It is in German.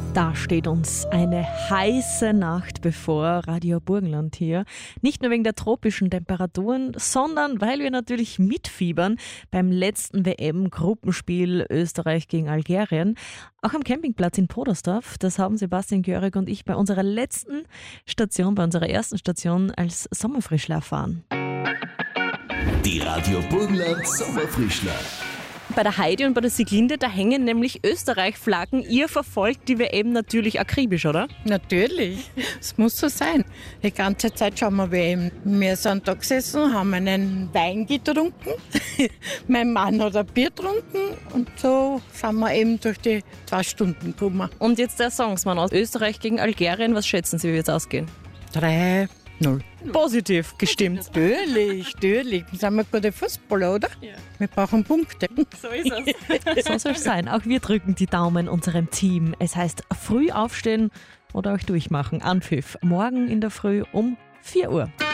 Da steht uns eine heiße Nacht bevor, Radio Burgenland hier. Nicht nur wegen der tropischen Temperaturen, sondern weil wir natürlich mitfiebern beim letzten WM-Gruppenspiel Österreich gegen Algerien. Auch am Campingplatz in Podersdorf, das haben Sebastian Görig und ich bei unserer letzten Station, bei unserer ersten Station als Sommerfrischler erfahren. Die Radio Burgenland Sommerfrischler. Bei der Heidi und bei der Sieglinde, da hängen nämlich Österreich-Flaggen. Ihr verfolgt die WM natürlich akribisch, oder? Natürlich, es muss so sein. Die ganze Zeit schauen wir WM. Wir sind da gesessen, haben einen Wein getrunken. Mein Mann hat ein Bier getrunken und so sind wir eben durch die 2 Stunden gekommen. Und jetzt der Songsmann aus Österreich gegen Algerien. Was schätzen Sie, wie wird es ausgehen? 3-0. Positiv gestimmt. Natürlich. Wir sind wir gute Fußballer, oder? Ja. Wir brauchen Punkte. So ist es. So soll es sein. Auch wir drücken die Daumen unserem Team. Es heißt früh aufstehen oder euch durchmachen. Anpfiff morgen in der Früh um 4 Uhr.